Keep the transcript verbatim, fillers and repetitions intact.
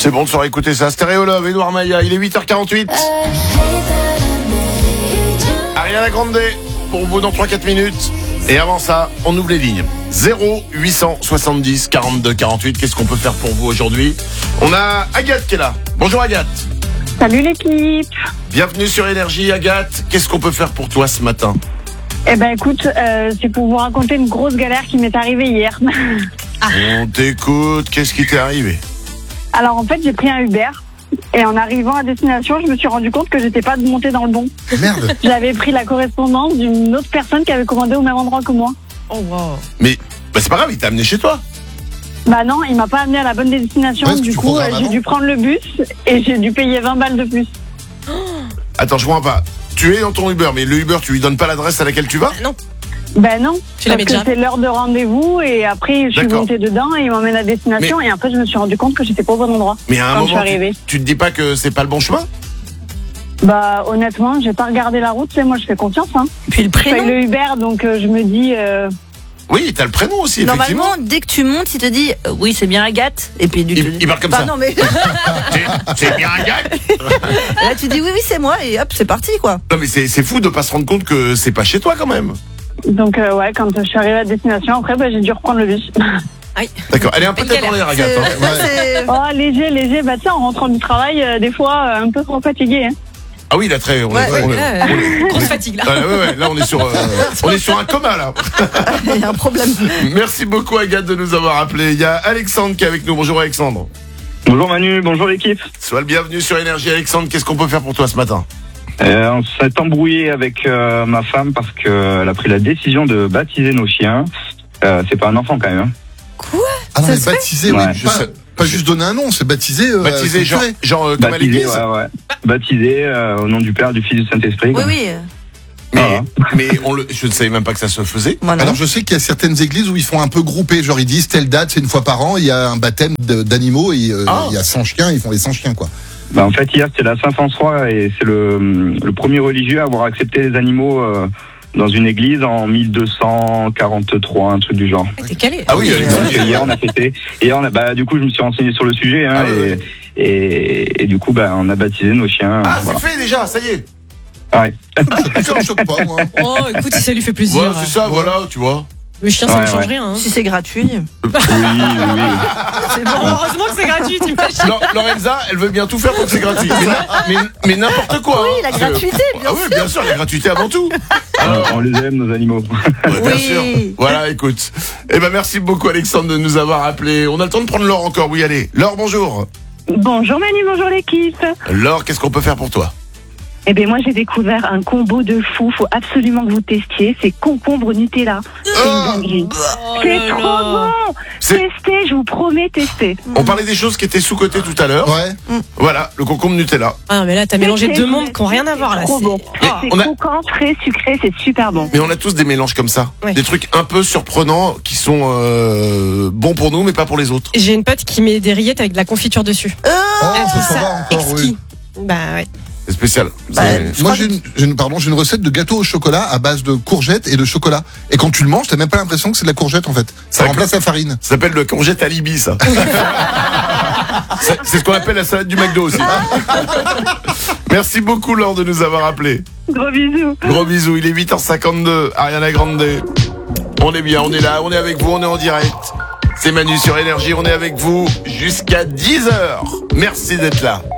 C'est bon de se réécouter ça. Stéréo Love, Edouard Maïa, il est huit heures quarante-huit. Ariana Grande pour vous dans trois à quatre minutes. Et avant ça, on ouvre les lignes. zéro huit cent soixante-dix quarante-deux quarante-huit. Qu'est-ce qu'on peut faire pour vous aujourd'hui? On a Agathe qui est là. Bonjour Agathe. Salut l'équipe. Bienvenue sur Énergie Agathe. Qu'est-ce qu'on peut faire pour toi ce matin? Eh ben écoute, euh, c'est pour vous raconter une grosse galère qui m'est arrivée hier. Ah. On t'écoute. Qu'est-ce qui t'est arrivé? Alors en fait, j'ai pris un Uber. Et en arrivant à destination, je me suis rendu compte que j'étais pas montée dans le bon. Merde. J'avais pris la correspondance d'une autre personne qui avait commandé au même endroit que moi. Oh wow. Mais bah, c'est pas grave, il t'a amené chez toi. Bah non, il m'a pas amené à la bonne destination. Ouais, du tu coup, euh, programmes j'ai avant. dû prendre le bus et j'ai dû payer vingt balles de plus. Attends, je comprends pas. Tu es dans ton Uber, mais le Uber, tu lui donnes pas l'adresse à laquelle tu vas? Non. Ben non, Tu l'avais parce que déjà c'est l'heure de rendez-vous et après je suis D'accord. montée dedans et il m'emmène à destination et après je me suis rendu compte que j'étais pas au bon endroit. Mais à un Quand je suis moment, tu, arrivée. tu te dis pas que c'est pas le bon chemin? Bah honnêtement, j'ai pas regardé la route, c'est moi je fais confiance. Hein. Puis le Je paye prénom. le Uber donc euh, je me dis. Euh... Oui, t'as le prénom aussi, effectivement. Normalement, dès que tu montes, il te dit euh, oui, c'est bien Agathe. Et puis du Il- il parle comme Enfin, ça. Non, mais C'est- C'est bien Agathe. là, tu dis oui, oui, c'est moi. Et hop, c'est parti, quoi. Non, mais c'est c'est fou de pas se rendre compte que c'est pas chez toi quand même. Donc euh, ouais, quand je suis arrivée à destination, après bah, j'ai dû reprendre le bus. Aïe. D'accord, elle est un peu Une tête en l'air, Agathe. C'est- hein. ça, c'est- Oh léger, léger, bah tiens en rentrant du travail, euh, des fois euh, un peu trop fatiguée. Hein. Ah oui, là, très. On est- Ouais, on est- Là, euh, grosse fatigue là. Ah, ouais, ouais, là, on est sur, euh, on est sur un coma, là. Il y a un problème. Merci beaucoup, Agathe, de nous avoir appelé. Il y a Alexandre qui est avec nous. Bonjour, Alexandre. Bonjour Manu, bonjour l'équipe. Sois le bienvenu sur Énergie, Alexandre. Qu'est-ce qu'on peut faire pour toi ce matin? Euh, on s'est embrouillé avec euh, ma femme parce qu'elle a pris la décision de baptiser nos chiens. Euh, c'est pas un enfant quand même. Hein. Ah non, Ça mais se fait baptisé, Ouais, oui. je Pas, sais. pas juste donner un nom, c'est baptisé. Euh, Baptisé, genre, structuré. genre euh, comme à Baptisé, l'église. ouais, ouais. Baptisé euh, au nom du Père, du Fils et du Saint-Esprit. Oui, quoi. oui. Mais, mais on le, je ne savais même pas que ça se faisait. Moi, non. Alors je sais qu'il y a certaines églises où ils font un peu groupé, genre ils disent telle date, c'est une fois par an, il y a un baptême de- d'animaux et euh, Ah. il y a cent chiens, ils font les cent chiens quoi. Bah, en fait, hier c'était la Saint-François et c'est le, le premier religieux à avoir accepté les animaux euh, dans une église en mille deux cent quarante-trois, un truc du genre. T'es calé. Ah oui, Donc, Alexandre. hier on a fêté. Et hier, on a, bah, du coup, je me suis renseigné sur le sujet hein, Ah, ouais, et, et, et du coup, bah, on a baptisé nos chiens. Ah, voilà. c'est fait déjà, ça y est. Ouais. Ça me choque pas moi. Oh, écoute, si ça lui fait plaisir. Voilà, c'est ça, voilà, tu vois. Le chien, ça Ouais, ne change ouais. rien. Hein. Si c'est gratuit, Oui, oui, oui. c'est bon. Heureusement que c'est gratuit, t'imagines. Lor- Lorenza, elle veut bien tout faire pour que c'est gratuit. Mais, na- mais, mais n'importe quoi. Oui, hein. la C'est- gratuité, bien Ah oui, bien sûr, la gratuité avant tout. Alors, On les aime, nos animaux. ouais, bien Oui. sûr. Voilà, écoute. Eh ben, merci beaucoup, Alexandre, de nous avoir appelé. On a le temps de prendre Laure encore. Oui, allez. Laure, bonjour. Bonjour Manu, bonjour l'équipe. Laure, qu'est-ce qu'on peut faire pour toi? Eh bien moi j'ai découvert un combo de fou, faut absolument que vous testiez, c'est concombre Nutella. C'est une dinguerie. Oh C'est là trop là. bon. C'est- Testez, je vous promets, testez. On parlait des choses qui étaient sous-cotées tout à l'heure. Ouais. Voilà, le concombre Nutella. Ah, mais là, t'as mélangé Testez, deux vous mondes qui n'ont rien à voir là. Trop c'est- bon. Ah. C'est on a- croquant, frais, sucré, c'est super bon. Mais on a tous des mélanges comme ça. Ouais. Des trucs un peu surprenants qui sont euh, bons pour nous, mais pas pour les autres. J'ai une pote qui met des rillettes avec de la confiture dessus. Oh, Elle trouve ça va encore, exquis. oui. Bah ouais. C'est spécial. Bah, C'est- Je Moi crois j'ai une, j'ai une- pardon, j'ai une recette de gâteau au chocolat à base de courgettes et de chocolat. Et quand tu le manges, t'as même pas l'impression que c'est de la courgette en fait. Ça D'accord. remplace la farine. Ça s'appelle le congé alibi, ça. C'est- C'est ce qu'on appelle la salade du McDo aussi. Merci beaucoup, Laure, de nous avoir appelé. Gros bisous. Gros bisous, il est huit heures cinquante-deux, Ariana Grande. On est bien, on est là, on est avec vous, on est en direct. C'est Manu sur Énergie, on est avec vous jusqu'à dix heures. Merci d'être là.